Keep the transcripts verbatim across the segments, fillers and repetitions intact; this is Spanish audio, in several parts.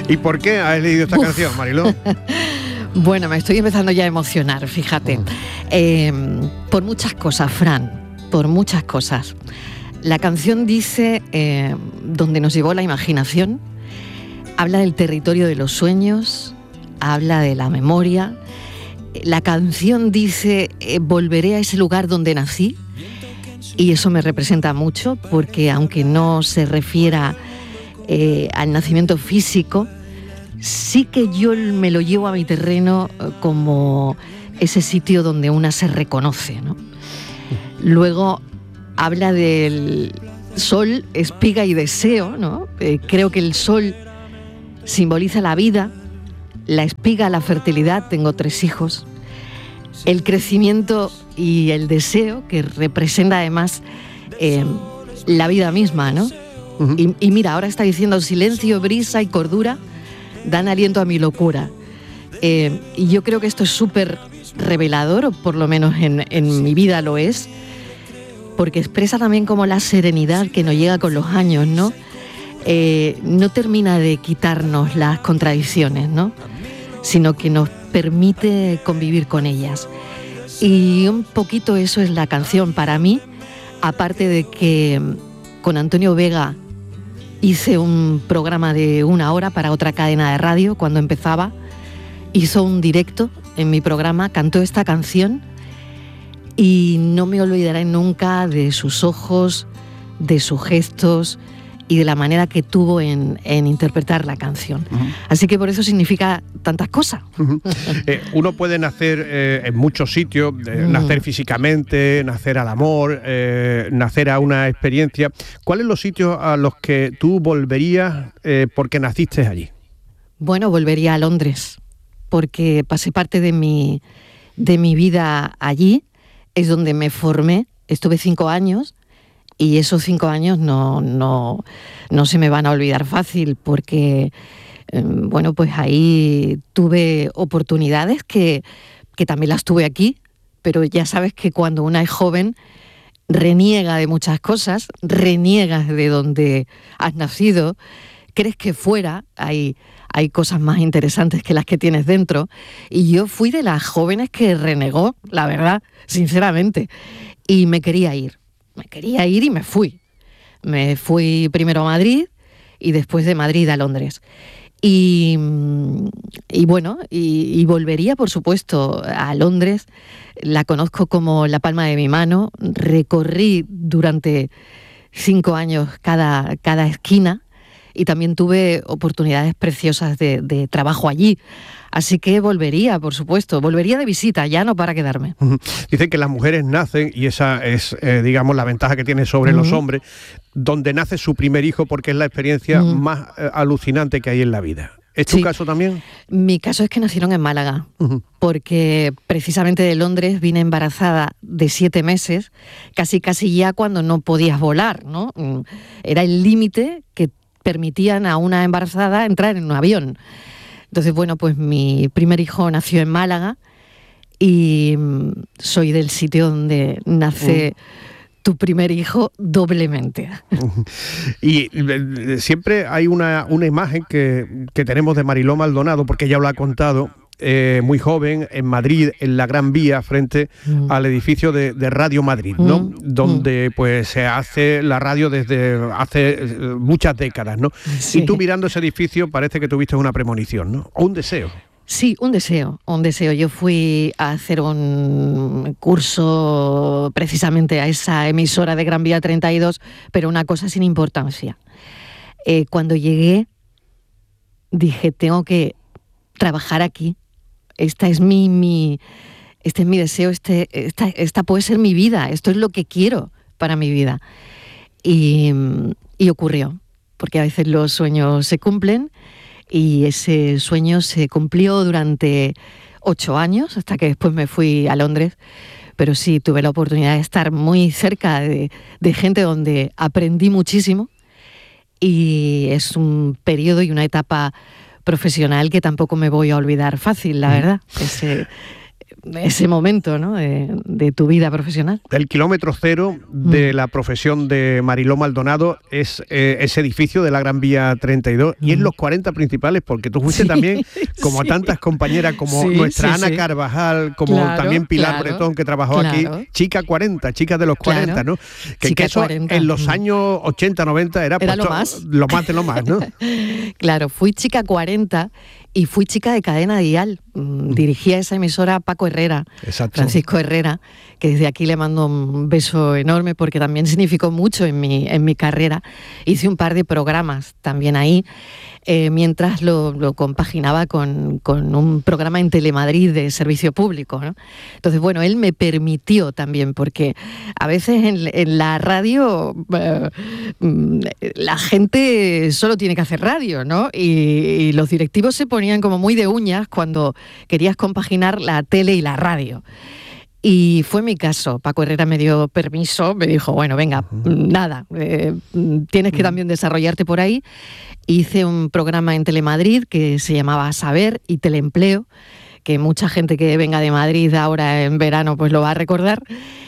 ¿Y por qué has elegido esta Uf. canción, Mariló? Bueno, me estoy empezando ya a emocionar, fíjate. Mm. Eh, por muchas cosas, Fran, por muchas cosas. La canción dice eh, donde nos llevó la imaginación, habla del territorio de los sueños, habla de la memoria. La canción dice eh, volveré a ese lugar donde nací, y eso me representa mucho porque aunque no se refiera eh, al nacimiento físico, sí que yo me lo llevo a mi terreno como ese sitio donde una se reconoce, ¿no? Luego habla del sol, espiga y deseo, ¿no? Eh, creo que el sol simboliza la vida, la espiga la fertilidad, tengo tres hijos, el crecimiento y el deseo, que representa además eh, la vida misma, ¿no? Uh-huh. Y, y mira, ahora está diciendo silencio, brisa y cordura dan aliento a mi locura. Eh, y yo creo que esto es súper revelador, o por lo menos en, en mi vida lo es, porque expresa también como la serenidad que nos llega con los años, ¿no? Eh, no termina de quitarnos las contradicciones, ¿no? Sino que nos permite convivir con ellas. Y un poquito eso es la canción para mí, aparte de que con Antonio Vega hice un programa de una hora para otra cadena de radio cuando empezaba, hizo un directo en mi programa, cantó esta canción y no me olvidaré nunca de sus ojos, de sus gestos y de la manera que tuvo en, en interpretar la canción. Uh-huh. Así que por eso significa tantas cosas. Uh-huh. eh, uno puede nacer eh, en muchos sitios, eh, uh-huh. nacer físicamente, nacer al amor, eh, nacer a una experiencia. ¿Cuáles son los sitios a los que tú volverías eh, porque naciste allí? Bueno, volvería a Londres, porque pasé parte de mi, de mi vida allí, es donde me formé, estuve cinco años, y esos cinco años no, no, no se me van a olvidar fácil, porque eh, bueno, pues ahí tuve oportunidades que, que también las tuve aquí, pero ya sabes que cuando una es joven reniega de muchas cosas, reniegas de donde has nacido, crees que fuera hay, hay cosas más interesantes que las que tienes dentro, y yo fui de las jóvenes que renegó, la verdad, sinceramente, y me quería ir. Me quería ir y me fui. Me fui primero a Madrid y después de Madrid a Londres. Y, y bueno, y, y volvería, por supuesto, a Londres. La conozco como la palma de mi mano. Recorrí durante cinco años cada, cada esquina y también tuve oportunidades preciosas de, de trabajo allí. Así que volvería, por supuesto, volvería de visita, ya no para quedarme. Uh-huh. Dicen que las mujeres nacen, y esa es, eh, digamos, la ventaja que tienen sobre uh-huh. los hombres, donde nace su primer hijo, porque es la experiencia uh-huh. más eh, alucinante que hay en la vida. ¿Es tu sí. caso también? Mi caso es que nacieron en Málaga, uh-huh. porque precisamente de Londres vine embarazada de siete meses, casi casi ya cuando no podías volar, ¿no? Era el límite que permitían a una embarazada entrar en un avión. Entonces, bueno, pues mi primer hijo nació en Málaga y soy del sitio donde nace uh. tu primer hijo doblemente. Y siempre hay una, una imagen que, que tenemos de Mariló Maldonado, porque ella lo ha contado, eh, muy joven, en Madrid, en la Gran Vía, frente mm. al edificio de, de Radio Madrid, ¿no? Mm. Donde pues se hace la radio desde hace muchas décadas, ¿no? Sí. Y tú mirando ese edificio parece que tuviste una premonición, ¿no? O un deseo. Sí, un deseo, un deseo. Yo fui a hacer un curso precisamente a esa emisora de Gran Vía treinta y dos, pero una cosa sin importancia. Eh, cuando llegué, dije, tengo que trabajar aquí. Esta es mi, mi, este es mi deseo, este, esta, esta puede ser mi vida, esto es lo que quiero para mi vida. Y, y ocurrió, porque a veces los sueños se cumplen, y ese sueño se cumplió durante ocho años, hasta que después me fui a Londres. Pero sí, tuve la oportunidad de estar muy cerca de, de gente donde aprendí muchísimo, y es un periodo y una etapa profesional que tampoco me voy a olvidar fácil, la verdad. Ese, ese momento, ¿no? de, de tu vida profesional. El kilómetro cero de mm. la profesión de Mariló Maldonado es eh, ese edificio de la Gran Vía treinta y dos mm. y es los cuarenta principales, porque tú fuiste sí, también, como sí. tantas compañeras, como sí, nuestra sí, Ana sí. Carvajal, como claro, también Pilar claro, Bretón, que trabajó claro. aquí, chica cuarenta, chicas de los cuarenta, claro. ¿no? Que, que eso cuarenta. En los años ochenta, noventa era, era pues, lo más. Lo más de lo más, ¿no? Claro, fui chica cuarenta y fui chica de Cadena Dial. Mm, dirigía esa emisora Paco Herrera, Exacto. Francisco Herrera, que desde aquí le mando un beso enorme porque también significó mucho en mi, en mi carrera. Hice un par de programas también ahí, eh, mientras lo, lo compaginaba con, con un programa en Telemadrid de servicio público, ¿no? Entonces, bueno, él me permitió también, porque a veces en, en la radio eh, la gente solo tiene que hacer radio, ¿no? Y, y los directivos se ponían como muy de uñas cuando querías compaginar la tele y la radio. Y fue mi caso. Paco Herrera me dio permiso, me dijo, bueno, venga, uh-huh. nada, eh, tienes que uh-huh. también desarrollarte por ahí. Hice un programa en Telemadrid que se llamaba Saber y Teleempleo, que mucha gente que venga de Madrid ahora en verano pues lo va a recordar.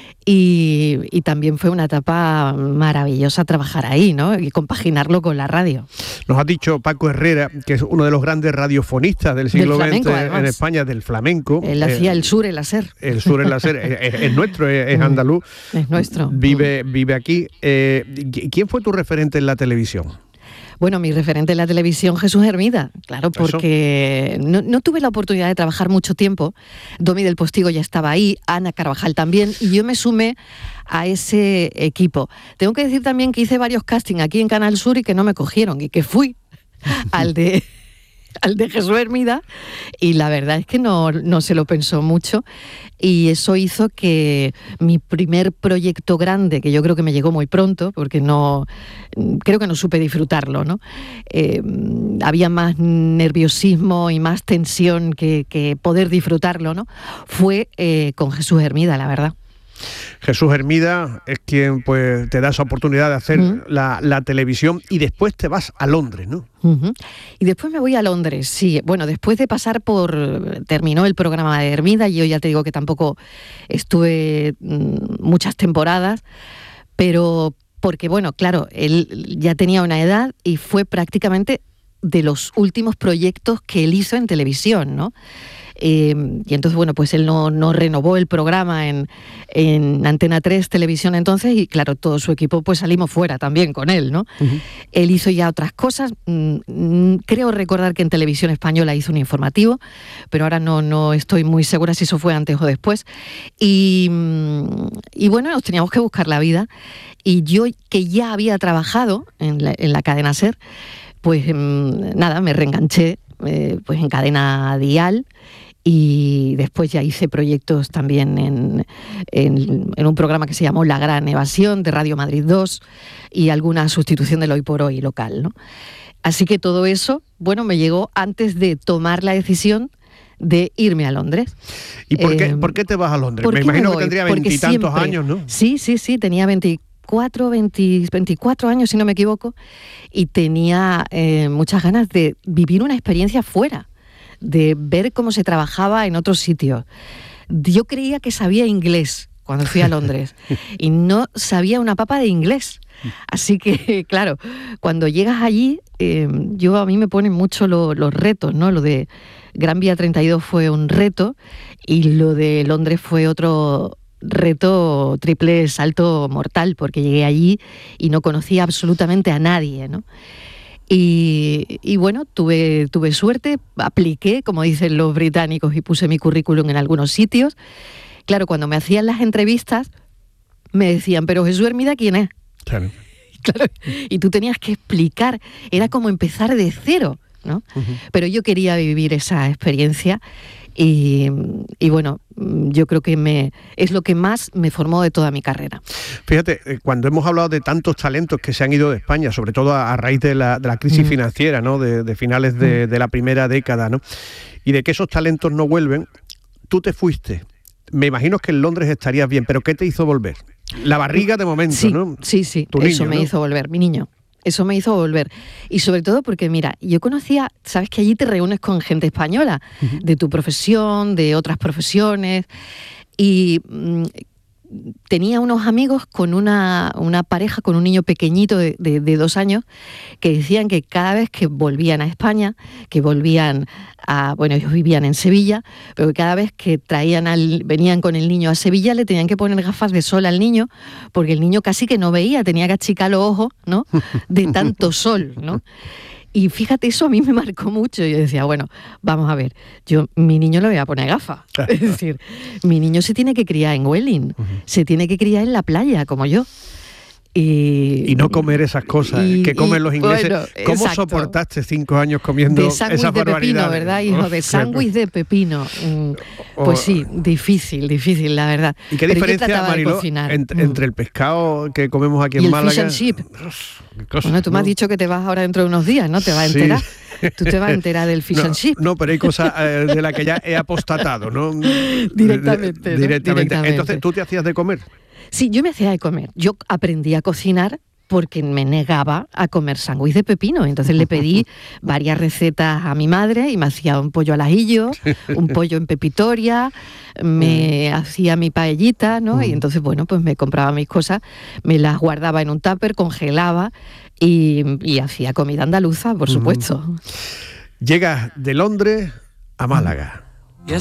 Y, y también fue una etapa maravillosa trabajar ahí, ¿no? Y compaginarlo con la radio. Nos ha dicho Paco Herrera, que es uno de los grandes radiofonistas del siglo veinte en España, del flamenco. Él eh, hacía el Sur, el Aser. El Sur, el Aser, es, es nuestro, es, es andaluz. Es nuestro. Vive, vive aquí. Eh, ¿Quién fue tu referente en la televisión? Bueno, mi referente en la televisión, Jesús Hermida, claro, porque no, no tuve la oportunidad de trabajar mucho tiempo. Domi del Postigo ya estaba ahí, Ana Carvajal también, y yo me sumé a ese equipo. Tengo que decir también que hice varios castings aquí en Canal Sur y que no me cogieron, y que fui al de... al de Jesús Hermida, y la verdad es que no, no se lo pensó mucho, y eso hizo que mi primer proyecto grande, que yo creo que me llegó muy pronto, porque no creo que no supe disfrutarlo, ¿no? Eh, había más nerviosismo y más tensión que, que poder disfrutarlo, ¿no? Fue eh, con Jesús Hermida, la verdad. Jesús Hermida es quien pues te da esa oportunidad de hacer uh-huh. la, la televisión, y después te vas a Londres, ¿no? Uh-huh. Y después me voy a Londres, sí. Bueno, después de pasar por... Terminó el programa de Hermida, y yo ya te digo que tampoco estuve mmm, muchas temporadas, pero porque, bueno, claro, él ya tenía una edad y fue prácticamente de los últimos proyectos que él hizo en televisión, ¿no? Eh, y entonces, bueno, pues él no, no renovó el programa en, en Antena tres Televisión entonces, y claro, todo su equipo pues salimos fuera también con él, ¿no? Uh-huh. Él hizo ya otras cosas, mm, creo recordar que en Televisión Española hizo un informativo, pero ahora no, no estoy muy segura si eso fue antes o después. Y, y bueno, nos teníamos que buscar la vida, y yo, que ya había trabajado en la, en la cadena SER, pues mmm, nada, me reenganché eh, pues en Cadena Dial. Y después ya hice proyectos también en, en, en un programa que se llamó La Gran Evasión, de Radio Madrid dos, y alguna sustitución del Hoy por Hoy local, ¿no? Así que todo eso, bueno, me llegó antes de tomar la decisión de irme a Londres. ¿Y por, eh, qué, por qué te vas a Londres? Me imagino que tendría veintitantos años, ¿no? Sí, sí, sí, tenía veinticuatro, veinte, veinticuatro años, si no me equivoco, y tenía eh, muchas ganas de vivir una experiencia fuera, de ver cómo se trabajaba en otros sitios. Yo creía que sabía inglés cuando fui a Londres y no sabía una papa de inglés. Así que, claro, cuando llegas allí, eh, yo a mí me ponen mucho lo, los retos, ¿no? Lo de Gran Vía treinta y dos fue un reto, y lo de Londres fue otro reto, triple salto mortal, porque llegué allí y no conocía absolutamente a nadie, ¿no? Y, y bueno, tuve, tuve suerte, apliqué, como dicen los británicos, y puse mi currículum en algunos sitios. Claro, cuando me hacían las entrevistas, me decían, pero Jesús Hermida, ¿quién es? Claro. Claro, y tú tenías que explicar, era como empezar de cero, ¿no? Uh-huh. Pero yo quería vivir esa experiencia. Y, y bueno, yo creo que me es lo que más me formó de toda mi carrera. Fíjate, cuando hemos hablado de tantos talentos que se han ido de España, sobre todo a, a raíz de la, de la crisis mm. financiera, ¿no? de, de finales de, mm. de la primera década, ¿no? Y de que esos talentos no vuelven, tú te fuiste. Me imagino que en Londres estarías bien, pero ¿qué te hizo volver? La barriga de momento, sí, ¿no? Sí, sí, tu eso niño, me ¿no? hizo volver, mi niño. eso me hizo volver. Y sobre todo porque, mira, yo conocía, sabes que allí te reúnes con gente española, uh-huh. de tu profesión, de otras profesiones, y mmm, tenía unos amigos con una, una pareja, con un niño pequeñito de, de, de dos años, que decían que cada vez que volvían a España, que volvían a, bueno, ellos vivían en Sevilla, pero que cada vez que traían al, venían con el niño a Sevilla, le tenían que poner gafas de sol al niño, porque el niño casi que no veía, tenía que achicar los ojos, ¿no?, de tanto sol, ¿no? Y fíjate, eso a mí me marcó mucho. Yo decía, bueno, vamos a ver, yo mi niño le voy a poner gafas. Es decir, mi niño se tiene que criar en Welling, uh-huh. se tiene que criar en la playa, como yo. Y, y no comer esas cosas y, que comen y, los ingleses. Bueno, ¿cómo exacto. soportaste cinco años comiendo de esas de barbaridades? Pepino, ¿verdad, hijo? Oh, de sándwich de pepino. Pues sí, difícil, difícil, la verdad. ¿Y qué Pero diferencia, Mariló, entre, entre el pescado que comemos aquí y en Málaga? Y el fish and chip. Cosa, bueno, tú ¿no? me has dicho que te vas ahora dentro de unos días, ¿no? Te vas a enterar. Sí. Tú te vas a enterar del fish no, and chip. No, pero hay cosas eh, de las que ya he apostatado, ¿no? Directamente, ¿no? Directamente. Directamente. Entonces, ¿tú te hacías de comer? Sí, yo me hacía de comer. Yo aprendí a cocinar porque me negaba a comer sándwich de pepino. Entonces le pedí varias recetas a mi madre y me hacía un pollo al ajillo, un pollo en pepitoria, me hacía mi paellita, ¿no? Y entonces, bueno, pues me compraba mis cosas, me las guardaba en un tupper, congelaba y, y hacía comida andaluza, por supuesto. Llegas de Londres a Málaga.